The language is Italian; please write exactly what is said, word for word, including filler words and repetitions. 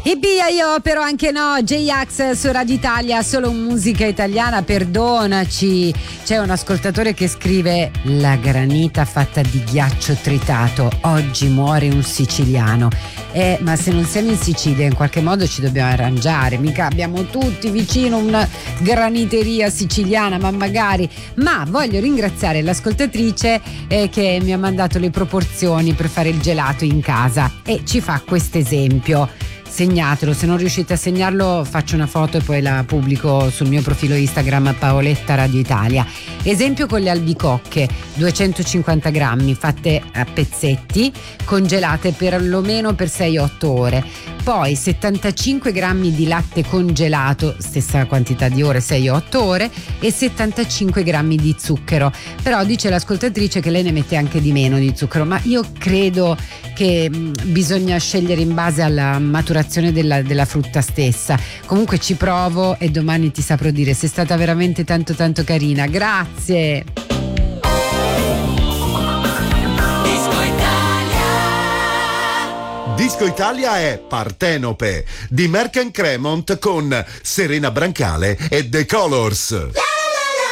E via io però anche no, J-Ax su Radio Italia, solo musica italiana, perdonaci. C'è un ascoltatore che scrive: la granita fatta di ghiaccio tritato, oggi muore un siciliano. Eh, ma se non siamo in Sicilia in qualche modo ci dobbiamo arrangiare, mica abbiamo tutti vicino una graniteria siciliana, ma magari. Ma voglio ringraziare l'ascoltatrice eh, che mi ha mandato le proporzioni per fare il gelato in casa e ci fa questo esempio. Segnatelo, se non riuscite a segnarlo faccio una foto e poi la pubblico sul mio profilo Instagram Paoletta Radio Italia. Esempio con le albicocche, duecentocinquanta grammi fatte a pezzetti, congelate perlomeno per sei otto ore. Poi settantacinque grammi di latte congelato, stessa quantità di ore, sei otto ore, e settantacinque grammi di zucchero. Però dice l'ascoltatrice che lei ne mette anche di meno di zucchero, ma io credo che bisogna scegliere in base alla maturazione della, della frutta stessa. Comunque ci provo e domani ti saprò dire. Sei stata veramente tanto tanto carina, grazie. Disco Italia è Partenope di Merck and Cremont con Serena Brancale e The Colors.